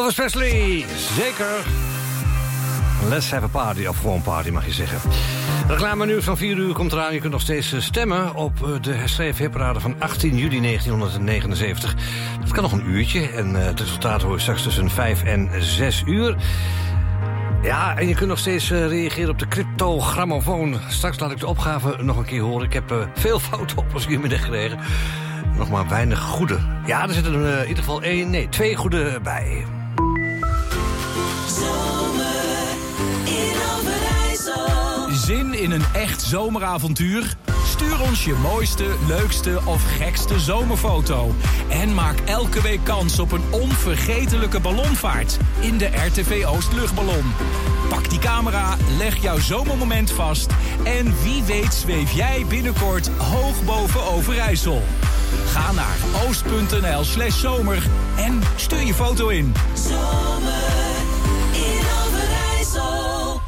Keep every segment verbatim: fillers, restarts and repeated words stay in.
Elvis Presley, zeker. Let's have a party, of gewoon party mag je zeggen. Reclame nieuws van vier uur komt eraan. Je kunt nog steeds stemmen op de herschreven hitparade van achttien juli negentienhonderdnegenenzeventig. Dat kan nog een uurtje en het resultaat hoor je straks tussen vijf en zes uur. Ja, en je kunt nog steeds uh, reageren op de cryptogrammofoon. Straks laat ik de opgave nog een keer horen. Ik heb uh, veel foute oplossingen binnengekregen. Nog maar weinig goede. Ja, er zitten er uh, in ieder geval één, nee, twee goede bij. Zin in een echt zomeravontuur? Stuur ons je mooiste, leukste of gekste zomerfoto. En maak elke week kans op een onvergetelijke ballonvaart in de R T V Oost luchtballon. Pak die camera, leg jouw zomermoment vast en wie weet zweef jij binnenkort hoog boven Overijssel. Ga naar oost.nl slash zomer en stuur je foto in. Zomer in Overijssel.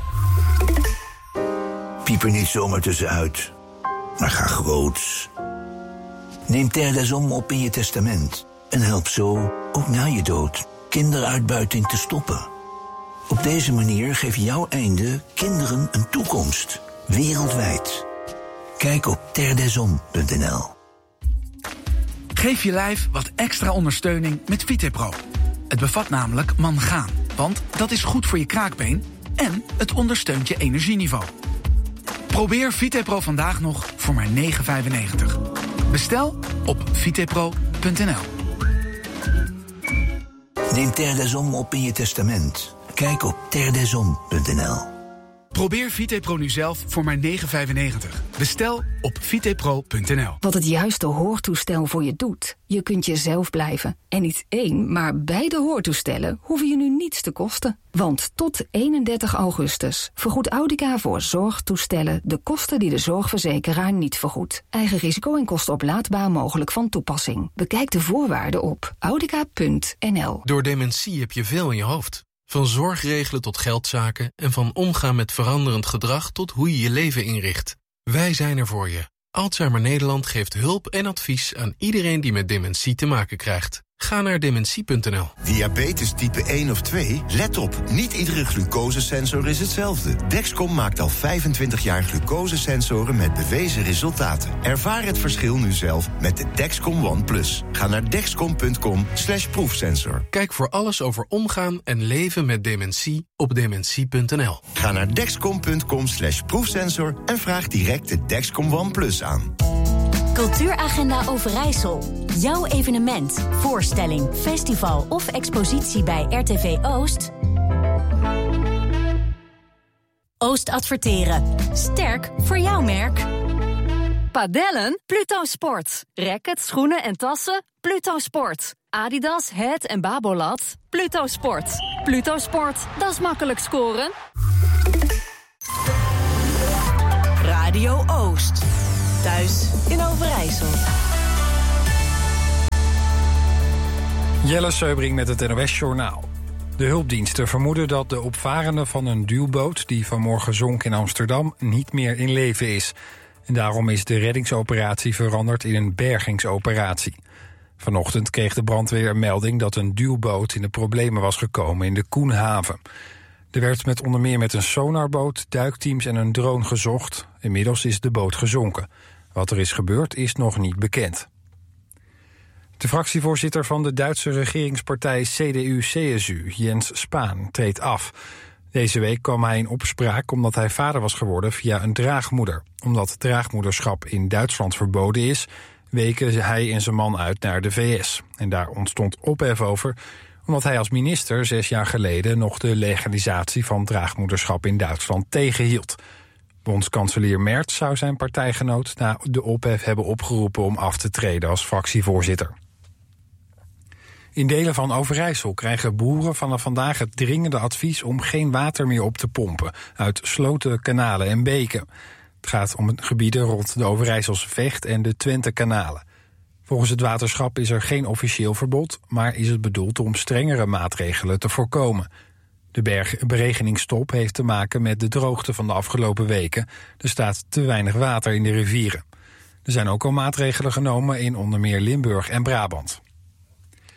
Piep er niet zomaar tussenuit, maar ga groots. Neem Terre des Hommes op in je testament en help zo, ook na je dood, kinderuitbuiting te stoppen. Op deze manier geeft jouw einde kinderen een toekomst, wereldwijd. Kijk op terre des hommes punt n l. Geef je lijf wat extra ondersteuning met Vitepro. Het bevat namelijk mangaan, want dat is goed voor je kraakbeen en het ondersteunt je energieniveau. Probeer Vitepro vandaag nog voor maar negen vijfennegentig. Bestel op vitepro punt n l. Neem Terre des Hommes op in je testament. Kijk op terre des hommes punt n l. Probeer Vitepro nu zelf voor maar negen vijfennegentig. Bestel op vitepro punt n l. Wat het juiste hoortoestel voor je doet. Je kunt jezelf blijven. En niet één, maar beide hoortoestellen hoeven je nu niets te kosten. Want tot eenendertig augustus vergoedt Audica voor zorgtoestellen de kosten die de zorgverzekeraar niet vergoedt. Eigen risico en kosten oplaadbaar mogelijk van toepassing. Bekijk de voorwaarden op audica punt n l. Door dementie heb je veel in je hoofd. Van zorgregelen tot geldzaken en van omgaan met veranderend gedrag tot hoe je je leven inricht. Wij zijn er voor je. Alzheimer Nederland geeft hulp en advies aan iedereen die met dementie te maken krijgt. Ga naar dementie punt n l. Diabetes type één of twee? Let op, niet iedere glucosesensor is hetzelfde. Dexcom maakt al vijfentwintig jaar glucosesensoren met bewezen resultaten. Ervaar het verschil nu zelf met de Dexcom One Plus. Ga naar dexcom punt com slash proefsensor. Kijk voor alles over omgaan en leven met dementie op dementie punt n l. Ga naar dexcom punt com slash proefsensor en vraag direct de Dexcom One Plus aan. Cultuuragenda Overijssel. Jouw evenement, voorstelling, festival of expositie bij R T V Oost? Oost adverteren. Sterk voor jouw merk. Padellen? Pluto Sport. Racket, schoenen en tassen? Pluto Sport. Adidas, Het en Babolat? Pluto Sport. Pluto Sport, dat is makkelijk scoren. Radio Oost. Thuis in Overijssel. Jelle Seubring met het N O S-journaal. De hulpdiensten vermoeden dat de opvarende van een duwboot die vanmorgen zonk in Amsterdam niet meer in leven is. En daarom is de reddingsoperatie veranderd in een bergingsoperatie. Vanochtend kreeg de brandweer een melding dat een duwboot in de problemen was gekomen in de Koenhaven. Er werd met onder meer met een sonarboot, duikteams en een drone gezocht. Inmiddels is de boot gezonken. Wat er is gebeurd is nog niet bekend. De fractievoorzitter van de Duitse regeringspartij C D U C S U, Jens Spahn, treedt af. Deze week kwam hij in opspraak omdat hij vader was geworden via een draagmoeder. Omdat draagmoederschap in Duitsland verboden is, weken hij en zijn man uit naar de V S. En daar ontstond ophef over, omdat hij als minister zes jaar geleden nog de legalisatie van draagmoederschap in Duitsland tegenhield. Bondskanselier Merz zou zijn partijgenoot na de ophef hebben opgeroepen om af te treden als fractievoorzitter. In delen van Overijssel krijgen boeren vanaf vandaag het dringende advies om geen water meer op te pompen uit sloten, kanalen en beken. Het gaat om gebieden rond de Overijsselse Vecht en de Twente-kanalen. Volgens het waterschap is er geen officieel verbod, maar is het bedoeld om strengere maatregelen te voorkomen. De berg- beregeningsstop heeft te maken met de droogte van de afgelopen weken. Er staat te weinig water in de rivieren. Er zijn ook al maatregelen genomen in onder meer Limburg en Brabant.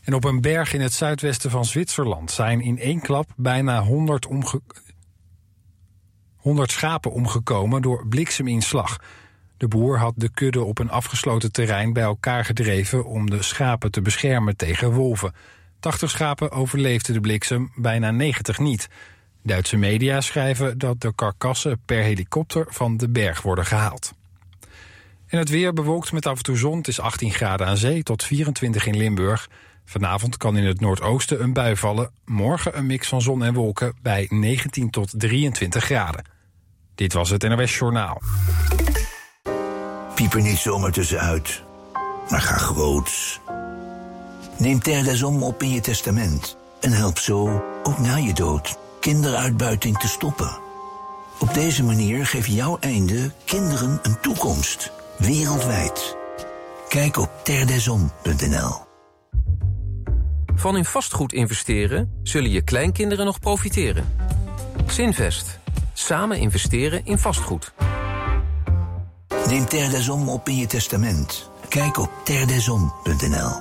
En op een berg in het zuidwesten van Zwitserland zijn in één klap bijna honderd, omge... honderd schapen omgekomen door blikseminslag. De boer had de kudde op een afgesloten terrein bij elkaar gedreven om de schapen te beschermen tegen wolven. tachtig schapen overleefden de bliksem, bijna negentig niet. Duitse media schrijven dat de karkassen per helikopter van de berg worden gehaald. En het weer bewolkt met af en toe zon. Het is achttien graden aan zee tot vierentwintig in Limburg. Vanavond kan in het noordoosten een bui vallen. Morgen een mix van zon en wolken bij negentien tot drieëntwintig graden. Dit was het N O S Journaal. Piep er niet zomaar tussenuit, maar ga groots. Neem Terre des Hommes op in je testament en help zo, ook na je dood, kinderuitbuiting te stoppen. Op deze manier geef jouw einde kinderen een toekomst, wereldwijd. Kijk op terre des hommes punt n l. Van in vastgoed investeren zullen je kleinkinderen nog profiteren. Zinvest. Samen investeren in vastgoed. Neem Terre des Hommes op in je testament. Kijk op terre des hommes punt n l.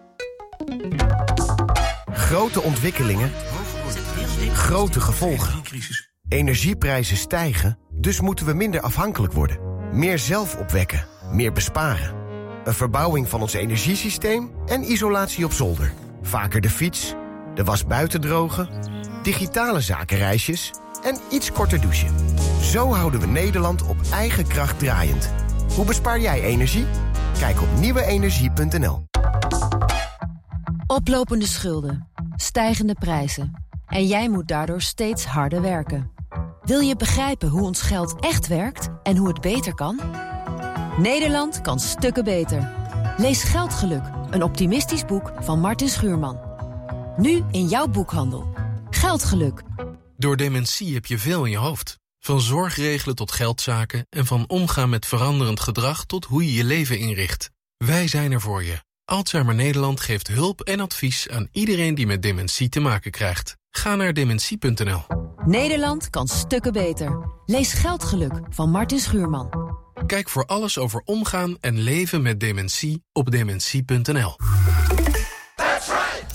Grote ontwikkelingen. Grote gevolgen. Energieprijzen stijgen, dus moeten we minder afhankelijk worden. Meer zelf opwekken, meer besparen. Een verbouwing van ons energiesysteem en isolatie op zolder. Vaker de fiets, de was buiten drogen, digitale zakenreisjes en iets korter douchen. Zo houden we Nederland op eigen kracht draaiend. Hoe bespaar jij energie? Kijk op nieuwe energie punt n l. Oplopende schulden, stijgende prijzen. En jij moet daardoor steeds harder werken. Wil je begrijpen hoe ons geld echt werkt en hoe het beter kan? Nederland kan stukken beter. Lees Geldgeluk, een optimistisch boek van Martin Schuurman. Nu in jouw boekhandel. Geldgeluk. Door dementie heb je veel in je hoofd. Van zorgregelen tot geldzaken en van omgaan met veranderend gedrag tot hoe je je leven inricht. Wij zijn er voor je. Alzheimer Nederland geeft hulp en advies aan iedereen die met dementie te maken krijgt. Ga naar dementie punt n l. Nederland kan stukken beter. Lees Geldgeluk van Martin Schuurman. Kijk voor alles over omgaan en leven met dementie op dementie punt n l.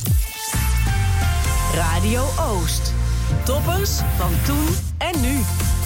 Radio Oost. Toppers van toen en nu.